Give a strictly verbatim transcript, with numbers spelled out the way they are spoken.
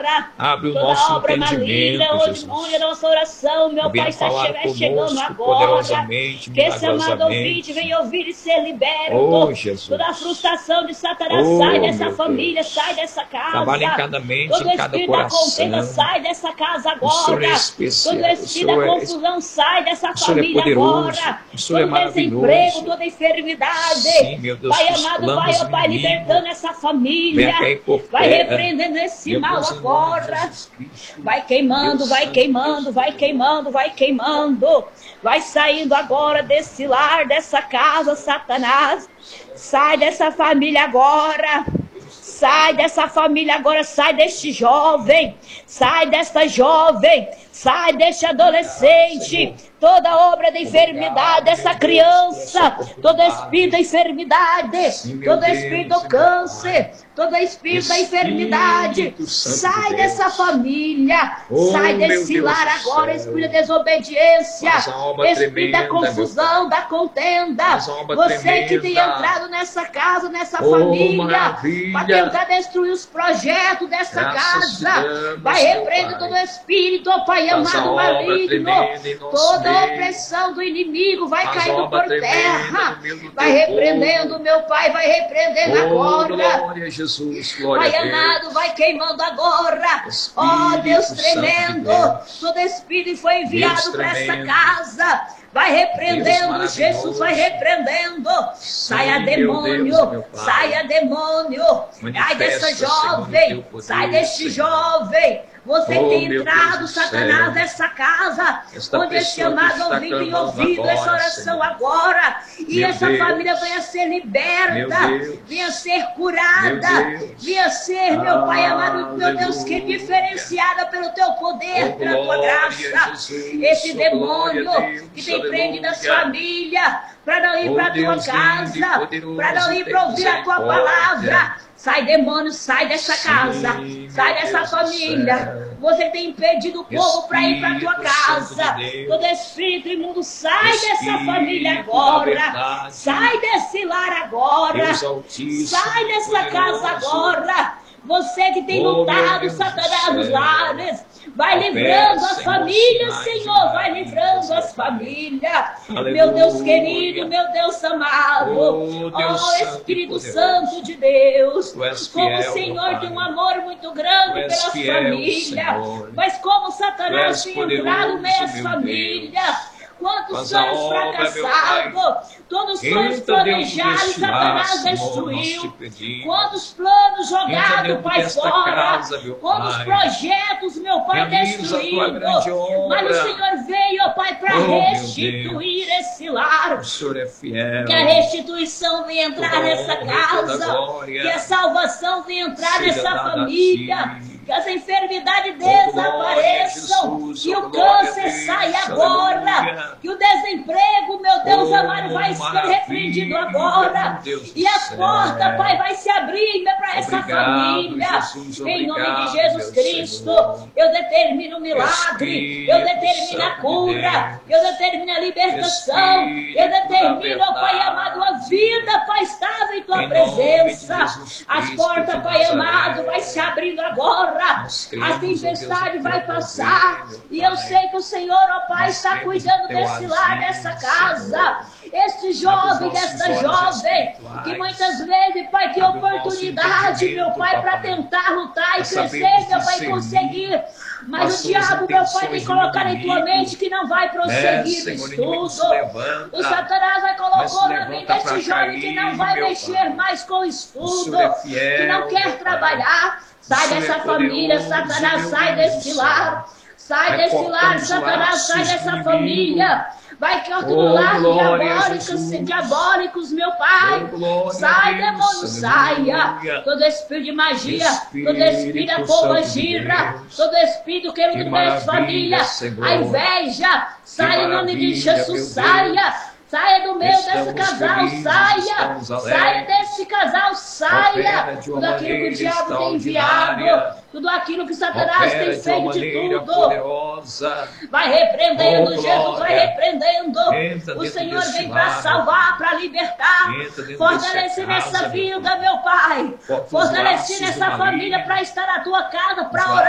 agora. Abre o Toda nosso obra maligna, entendimento, onde Jesus. onde a nossa oração, meu Venha Pai, está falar che- chegando conosco agora. poderosamente, Que esse amado ouvinte milagrosamente. venha ouvir e ser liberto. Oh, Jesus. Toda a frustração de Satanás Oh, sai dessa meu família, Deus. sai dessa Trabalha em casa. cada mente, Todo em cada espírito da contenda coração. sai dessa casa O Senhor agora. é Todo especial. O espírito Senhor da é, confusão sai dessa o Senhor é família poderoso. agora. O Senhor é Todo desemprego, maravilhoso. toda enfermidade. Sim, meu Deus, Pai que os amado, vai, planos ó do Pai, inimigo libertando essa venha família. cair por Vai terra. repreendendo esse Meu mal Deus, em nome de agora. Jesus Cristo. Vai queimando, Deus vai santo, queimando, Deus vai queimando, vai queimando. Vai saindo agora desse lar, dessa casa, Satanás. Sai dessa família agora. Sai dessa família agora, sai deste jovem, sai desta jovem, sai deste adolescente, toda obra de enfermidade dessa criança, todo espírito da enfermidade, todo espírito do câncer, todo espírito da enfermidade, sai dessa família, sai desse lar agora, espírito da desobediência, espírito da confusão, da contenda, você que tem entrado nessa casa, nessa família, para tentar destruir os projetos dessa casa, vai repreender todo espírito, ó Pai amado maligno, toda a opressão do inimigo vai caindo por terra, vai repreendendo, meu Pai, vai repreendendo agora. Glória, Jesus, glória Pai a Deus. amado, vai queimando agora. Ó Deus tremendo, todo espírito foi enviado para essa casa. Vai repreendendo, Jesus vai repreendendo. Saia demônio, saia demônio. Sai dessa jovem, sai deste jovem. Você que tem entrado, Satanás, nessa casa, onde esse amado ouvinte tem ouvido essa oração agora, e essa família venha ser liberta, venha ser curada, venha ser, meu Pai amado, meu Deus, que diferenciada pelo teu poder, pela tua graça. Esse demônio que tem prendido as famílias, para não ir para a tua casa, para não ir para ouvir a tua palavra. Sai, demônio, sai dessa casa, sai dessa família. Você tem impedido o povo para ir para a tua casa. Todo espírito imundo, sai dessa família agora. Sai desse lar agora. Sai dessa casa agora. Você que tem lutado, Satanás, nos lares, vai livrando as famílias, Senhor, vai livrando as famílias. Meu Deus querido, meu Deus amado, ó Espírito Santo de Deus, como o Senhor tem um amor muito grande pelas famílias, mas como Satanás tem entrado no meio das famílias. Quantos sonhos fracassados, todos os planos planejados, Satanás destruiu. Quantos planos jogados, Pai, fora. Quantos projetos, meu Pai, destruído. Mas o Senhor veio, ó Pai, para restituir esse lar. Que a restituição venha entrar nessa casa. Que a salvação venha entrar nessa família. Que as enfermidades desapareçam, que o câncer saia agora, que o desemprego, meu Deus amado, vai ser repreendido agora, e a porta, Pai, vai se abrir para essa família, em nome de Jesus Cristo. Eu determino o milagre, eu determino a cura, eu determino a libertação, eu determino, ó Pai amado, a vida, Pai, estável em Tua presença. As portas, Pai amado, vai se abrindo agora. A tempestade vai passar. E eu sei que o Senhor, ó Pai, está cuidando desse lar, dessa casa. Este jovem, desta jovem, que muitas vezes, Pai, tem oportunidade, meu Pai, para tentar lutar e crescer, meu Pai, conseguir. Mas o diabo, meu Pai, tem colocado em tua mente que não vai prosseguir no estudo. O Satanás vai colocou na mente deste jovem que não vai mexer mais com o estudo, que não quer trabalhar. Sai dessa família, Satanás, sai desse lar. Sai desse lar, Satanás, sai dessa família. Vai que todo lado diabólicos, diabólicos, meu Pai. Sai, demônio, saia. Todo espírito de magia, todo espírito da pomba-gira, todo espírito que não dessa família. A inveja, sai em nome de Jesus, saia. Saia do meio desse casal, saia! Saia desse casal, saia! Tudo aquilo que o diabo tem enviado, tudo aquilo que Satanás tem feito de tudo, vai repreendendo, Jesus vai repreendendo. O Senhor vem para salvar, para libertar, fortalecer nessa vida, meu Pai, fortalecer nessa família para estar na tua casa, para orar.